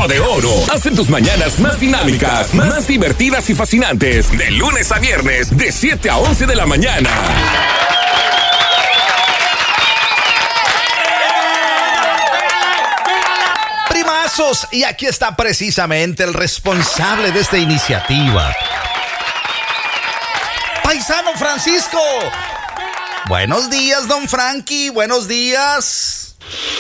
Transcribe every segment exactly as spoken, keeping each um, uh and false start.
Broche de Oro. Hacen tus mañanas más dinámicas, más divertidas y fascinantes. De lunes a viernes, de siete a once de la mañana. Primazos, y aquí está precisamente el responsable de esta iniciativa. Paisano Francisco. Buenos días, don Frankie. Buenos días.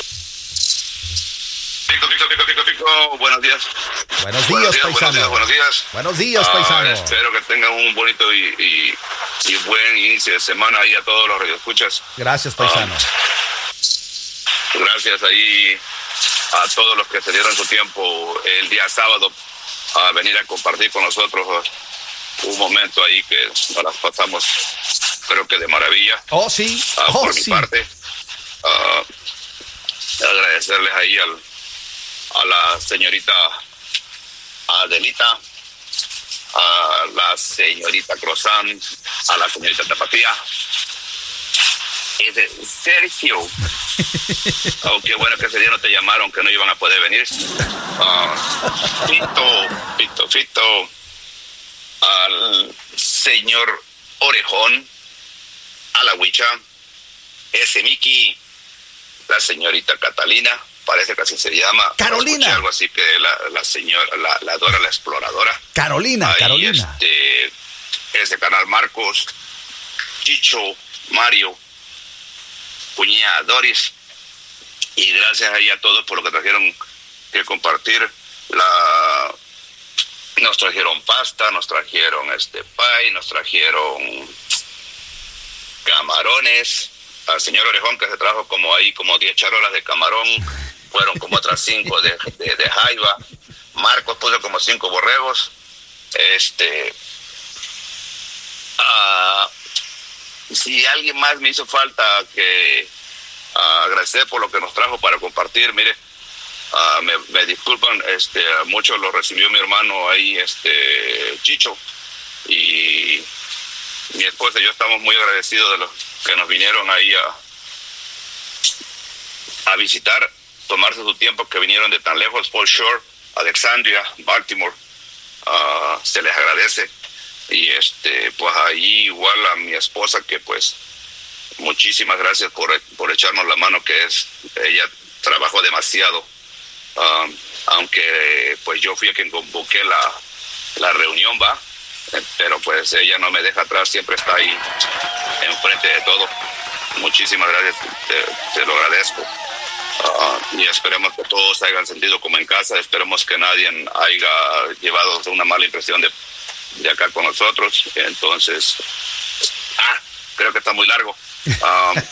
Pico, pico, pico, pico, pico. Buenos días. Buenos días, buenos días paisano. Buenos días, buenos días. Buenos días, paisano. Uh, espero que tengan un bonito y, y, y buen inicio de semana ahí a todos los radioescuchas. Gracias, paisano. Uh, gracias ahí a todos los que se dieron su tiempo el día sábado a venir a compartir con nosotros un momento ahí que nos las pasamos, creo que de maravilla. Oh, sí. Uh, oh, por sí. mi parte, uh, agradecerles ahí al, a la señorita Adelita, a la señorita Crozán, a la señorita Tapatía. Es de Sergio. Oh, qué bueno que ese día no te llamaron, que no iban a poder venir. Uh, Fito, Fito, Fito. Al señor Orejón, a la Huicha, ese Miki, la señorita Catalina, parece que así se llama. Carolina. Algo así que la, la señora, la, la Dora, la exploradora. Carolina, ahí, Carolina. Este, ese canal Marcos, Chicho, Mario, Cuñada Doris, y gracias ahí a todos por lo que trajeron que compartir. La nos trajeron pasta, nos trajeron este pay, nos trajeron camarones. Al señor Orejón, que se trajo como ahí como diez charolas de camarón, fueron como otras cinco de, de, de jaiba. Marcos puso como cinco borregos. Este uh, si alguien más me hizo falta que uh, agradecer por lo que nos trajo para compartir, mire, uh, me, me disculpan, este mucho lo recibió mi hermano ahí, este Chicho, y mi esposa y yo estamos muy agradecidos de los que nos vinieron ahí a, a visitar, tomarse su tiempo, que vinieron de tan lejos, Paul Shore, Alexandria, Baltimore. Uh, se les agradece. Y este pues ahí igual a mi esposa, que pues muchísimas gracias por, por echarnos la mano, que es ella trabajó demasiado, uh, aunque pues yo fui a quien convoqué la, la reunión, va, pero pues ella no me deja atrás, siempre está ahí enfrente de todo. Muchísimas gracias, te, te lo agradezco. Uh, y esperemos que todos se hayan sentido como en casa. Esperemos que nadie haya llevado una mala impresión de, de acá con nosotros. Entonces, ah, creo que está muy largo. Uh,